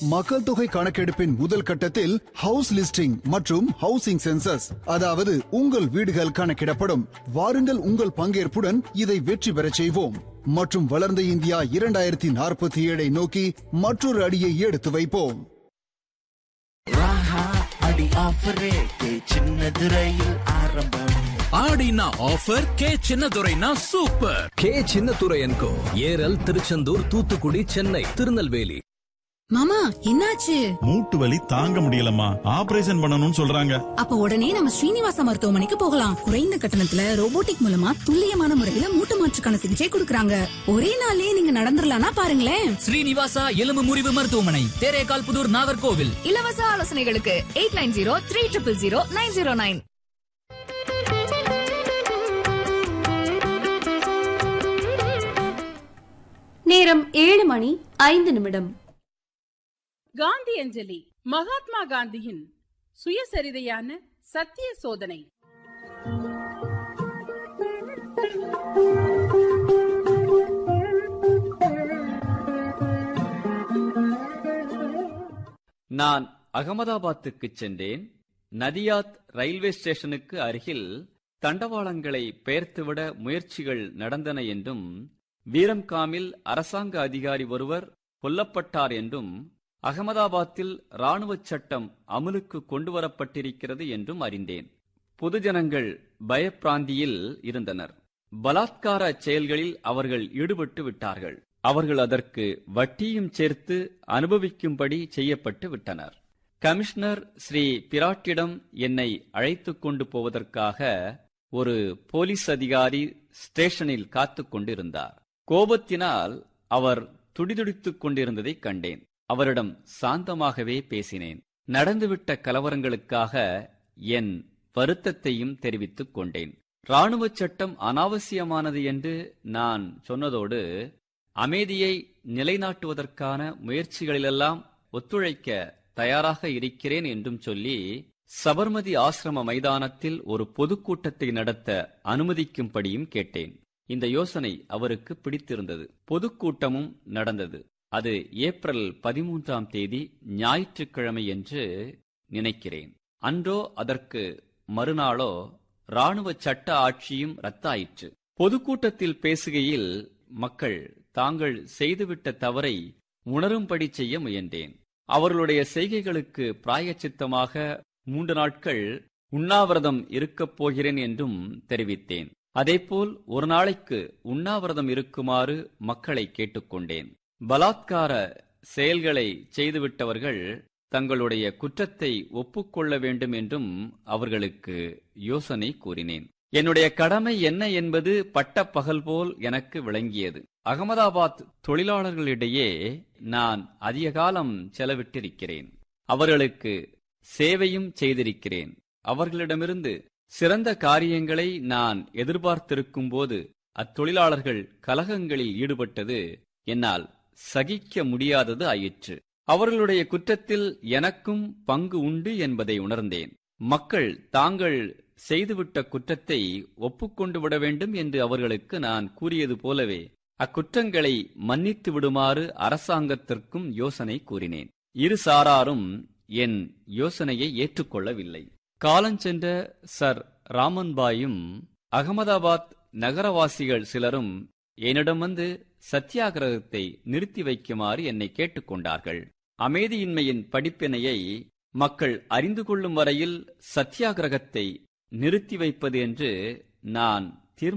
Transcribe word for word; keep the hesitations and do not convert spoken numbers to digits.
மக்கள் தொகை கணக்கெடுப்பின் முதல் கட்டத்தில் ஹவுஸ் லிஸ்டிங் மற்றும் ஹவுசிங் சென்சஸ், அதாவது உங்கள் வீடுகள் கணக்கிடப்படும். வாருங்கள், உங்கள் பங்கேற்புடன் இதை வெற்றி பெறச் செய்வோம் மற்றும் வளர்ந்த இந்தியா இரண்டாயிரத்தி நாற்பத்தி ஏழை நோக்கி மற்றொரு அடியை எடுத்து வைப்போம். ஆடினா offer K சின்னதுரைனா super. K Chinnadurai என்கோ ஏரல், திருச்செந்தூர், தூத்துக்குடி, சென்னை, திருநெல்வேலி. மாமா, என்னாச்சு? மூட்டு வலி தாங்க முடியலம்மா, ஆபரேஷன் பண்ணணும்னு சொல்றாங்க. அப்ப உடனே நம்ம ஸ்ரீனிவாசா மருத்துவமனைக்கு போகலாம். குறைந்த கட்டணத்துல ரோபோட்டிக் மூலமா துல்லியமான முறையில மூட்டு மாற்றுக்கான சிகிச்சை கொடுக்கறாங்க. ஒரே நாள்லயே நீங்க நடந்துடலாம்னா பாருங்களேன். ஸ்ரீனிவாசா எலும்பு முறிவு மருத்துவமனை, தேரேகால் புதூர், நாகர்கோவில். இலவச ஆலோசனைகளுக்கு eight nine zero three triple zero nine zero nine. நேரம் ஏழு மணி ஐந்து நிமிடம். காந்தி அஞ்சலி. மகாத்மா காந்தியின் சுயசரிதையான சத்திய சோதனை. நான் அகமதாபாத்துக்கு சென்றேன். நதியாத் ரயில்வே ஸ்டேஷனுக்கு அருகில் தண்டவாளங்களை பெயர்த்துவிட முயற்சிகள் நடந்தன என்றும், வீரம்காமில் அரசாங்க அதிகாரி ஒருவர் கொல்லப்பட்டார் என்றும், அகமதாபாத்தில் இராணுவ சட்டம் அமலுக்கு கொண்டுவரப்பட்டிருக்கிறது என்றும் அறிந்தேன். பொதுஜனங்கள் பயப்பிராந்தியில் இருந்தனர். பலாத்கார செயல்களில் அவர்கள் ஈடுபட்டு விட்டார்கள். அவர்கள் அதற்கு வட்டியும் சேர்த்து அனுபவிக்கும்படி செய்யப்பட்டு விட்டனர். கமிஷனர் ஸ்ரீ பிராட்டிடம் என்னை அழைத்துக் கொண்டு போவதற்காக ஒரு போலீஸ் அதிகாரி ஸ்டேஷனில் காத்து கொண்டிருந்தார். கோபத்தினால் அவர் துடிதுடித்துக் கொண்டிருந்ததை கண்டேன். அவரிடம் சாந்தமாகவே பேசினேன். நடந்துவிட்ட கலவரங்களுக்காக என் வருத்தத்தையும் தெரிவித்துக் கொண்டேன். இராணுவ சட்டம் அனாவசியமானது என்று நான் சொன்னதோடு, அமைதியை நிலைநாட்டுவதற்கான முயற்சிகளிலெல்லாம் ஒத்துழைக்க தயாராக இருக்கிறேன் என்றும் சொல்லி, சபர்மதி ஆசிரம மைதானத்தில் ஒரு பொதுக்கூட்டத்தை நடத்த அனுமதிக்கும்படியும் கேட்டேன். இந்த யோசனை அவருக்கு பிடித்திருந்தது. பொதுக்கூட்டமும் நடந்தது. அது ஏப்ரல் பதிமூன்றாம் தேதி ஞாயிற்றுக்கிழமை என்று நினைக்கிறேன். அன்றோ அதற்கு மறுநாளோ இராணுவ சட்ட ஆட்சியும் ரத்தாயிற்று. பொதுக்கூட்டத்தில் பேசுகையில் மக்கள் தாங்கள் செய்துவிட்ட தவறை உணரும்படி செய்ய முயன்றேன். அவர்களுடைய செய்கைகளுக்கு பிராயச்சித்தமாக மூன்று நாட்கள் உண்ணாவிரதம் இருக்கப் போகிறேன் என்றும் தெரிவித்தேன். அதேபோல் ஒரு நாளைக்கு உண்ணாவிரதம் இருக்குமாறு மக்களை கேட்டுக்கொண்டேன். பலாத்கார செயல்களை செய்துவிட்டவர்கள் தங்களுடைய குற்றத்தை ஒப்புக்கொள்ள வேண்டும் என்றும் அவர்களுக்கு யோசனை கூறினேன். என்னுடைய கடமை என்ன என்பது பட்ட பகல் போல் எனக்கு விளங்கியது. அகமதாபாத் தொழிலாளர்களிடையே நான் அதிக காலம் செலவிட்டிருக்கிறேன். அவர்களுக்கு சேவையும் செய்திருக்கிறேன். அவர்களிடமிருந்து சிறந்த காரியங்களை நான் எதிர்பார்த்திருக்கும் போது அத்தொழிலாளர்கள் கலகங்களில் ஈடுபட்டது என்னால் சகிக்க முடியாதது ஆயிற்று. அவர்களுடைய குற்றத்தில் எனக்கும் பங்கு உண்டு என்பதை உணர்ந்தேன். மக்கள் தாங்கள் செய்துவிட்ட குற்றத்தை ஒப்புக்கொண்டு விட வேண்டும் என்று அவர்களுக்கு நான் கூறியது போலவே அக்குற்றங்களை மன்னித்து விடுமாறு அரசாங்கத்திற்கும் யோசனை கூறினேன். இரு சாராரும் என் யோசனையை ஏற்றுக்கொள்ளவில்லை. காலஞ்சென்ற சர் ராமன்பாயும் அகமதாபாத் நகரவாசிகள் சிலரும் என்னிடம் வந்து சத்தியாகிரகத்தை நிறுத்தி வைக்குமாறு என்னை கேட்டுக்கொண்டார்கள். அமைதியின்மையின் படிப்பினையை மக்கள் அறிந்து கொள்ளும் வரையில் சத்தியாகிரகத்தை நிறுத்தி வைப்பது என்று நான்